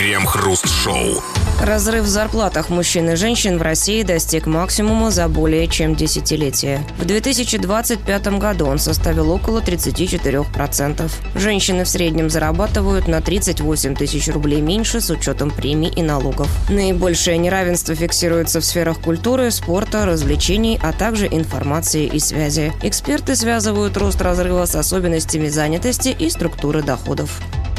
Крем-хруст-шоу. Разрыв в зарплатах мужчин и женщин в России достиг максимума за более чем десятилетие. В 2025 году он составил около 34%. Женщины в среднем зарабатывают на 38 тысяч рублей меньше с учетом премий и налогов. Наибольшее неравенство фиксируется в сферах культуры, спорта, развлечений, а также информации и связи. Эксперты связывают рост разрыва с особенностями занятости и структуры доходов.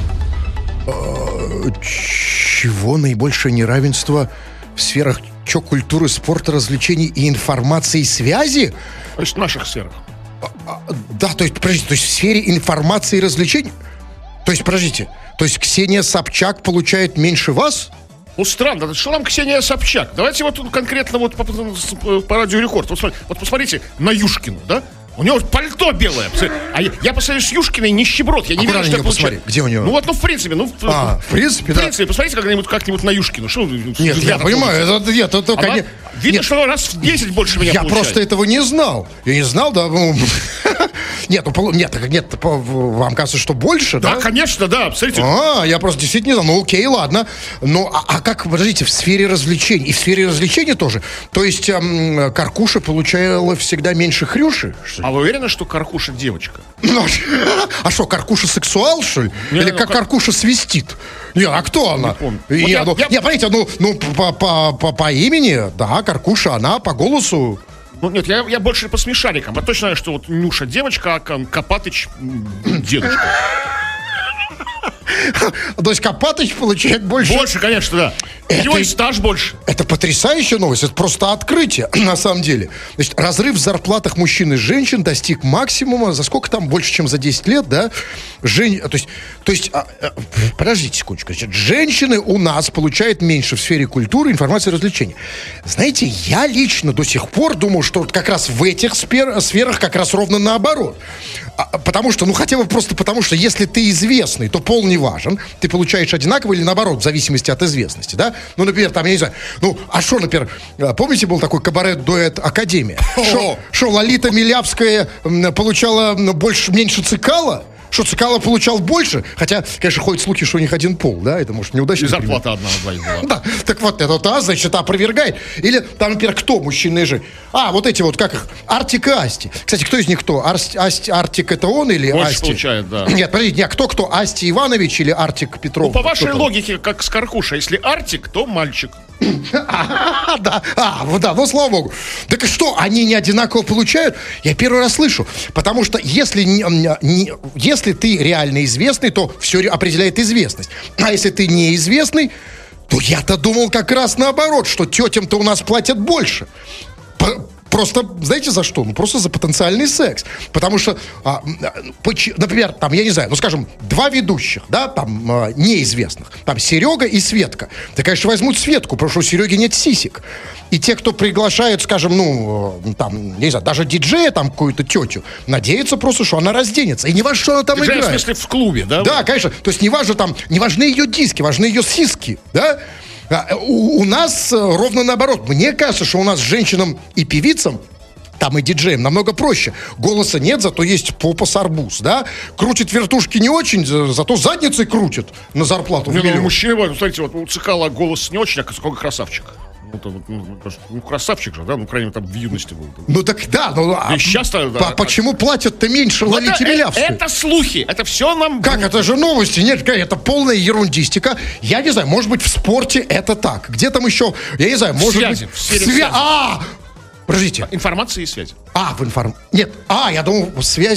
Чего наибольшее неравенство в сферах культуры, спорта, развлечений и информации и связи? То есть в наших сферах. Да, то есть, подождите, то есть в сфере информации и развлечений? То есть, подождите, то есть Ксения Собчак получает меньше вас? Ну, странно, что нам Ксения Собчак? Давайте вот конкретно вот по Радио Рекорд. Вот посмотрите на Юшкину, да? У него пальто белое. А я посмотрю с Юшкиной нищеброд. Я не верю, что это получается. Где у него? В принципе, в принципе, да. Посмотрите как-нибудь на Юшкину. Нет, я понимаю, это конечно. Видно, что раз в 10 больше меня получает. Я просто этого не знал. Я не знал, да. Нет, вам кажется, что больше, да? Да, конечно, да, посмотрите. Я просто действительно не знал. Ну, окей, ладно. Ну, а как, подождите, в сфере развлечений? И в сфере развлечений тоже? То есть Каркуша получала всегда меньше Хрюши? А вы уверены, что Каркуша девочка? А что, Каркуша сексуал, что ли? Или как Каркуша свистит? Не, а кто она? Понимаете, по имени, да, Каркуша, она по голосу. Нет, я больше по смешарикам. Я точно знаю, что вот Нюша девочка, а Копатыч дедушка. То есть Копатыч получает больше? Больше, конечно, да. Его и стаж больше. Это потрясающая новость, это просто открытие, на самом деле. Значит, разрыв в зарплатах мужчин и женщин достиг максимума за сколько там, больше, чем за 10 лет, да? Подождите секундочку. Значит, женщины у нас получают меньше в сфере культуры, информации и развлечений. Знаете, я лично до сих пор думал, что вот как раз в этих сферах как раз ровно наоборот. Потому что, хотя бы просто потому, что если ты известный, то пол не важен. Ты получаешь одинаково или наоборот, в зависимости от известности, да? Например, там, я не знаю, например, помните, был такой кабарет-дуэт «Академия»? Что Лолита Милявская получала меньше Цикала? Что Цикало получал больше? Хотя, конечно, ходят слухи, что у них один пол, да? Это, может, неудачно. И зарплата одна на двоих была. Да, так вот, это значит, опровергает. Или, там, например, кто мужчина и женщина? Вот эти вот, как их? Артик и Асти. Кстати, кто из них кто? Артик это он или больше Асти? Получает, да. Нет, подождите, кто? Асти Иванович или Артик Петров? По вашей логике, как с Каркуша, если Артик, то мальчик. Да, слава богу. Так и что, они не одинаково получают? Я первый раз слышу. Потому что если ты реально известный, то все определяет известность. А если ты неизвестный, то я-то думал как раз наоборот, что тетям-то у нас платят больше. Просто, знаете, за что? Просто за потенциальный секс. Потому что, например, там, я не знаю, скажем, два ведущих, да, там, неизвестных. Там, Серега и Светка. Да, конечно, возьмут Светку, потому что у Сереги нет сисек. И те, кто приглашают, скажем, там, не знаю, даже диджея, там, какую-то тетю, надеются просто, что она разденется. И не важно, что она там диджея, играет. в смысле, в клубе, да? Да, конечно. То есть не важны ее диски, важны ее сиски, да? У нас ровно наоборот. Мне кажется, что у нас женщинам и певицам, там и диджеям намного проще. Голоса нет, зато есть попа с арбуз, да? Крутит вертушки не очень, зато задницей крутит на зарплату в миллион. Мужчина, смотрите, вот у Цикала голос не очень, а какой красавчик. Красавчик же, да? Крайне там в юности был. Так да, и сейчас-то, да. Почему платят-то меньше Лолите Милявской? Это слухи, это все нам... Как, это же новости? Нет, это полная ерундистика. Я не знаю, может быть, в спорте это так. Где там еще, я не знаю, может быть... В сфере связи. Подождите. Информации и связи. Нет, я думал, связь.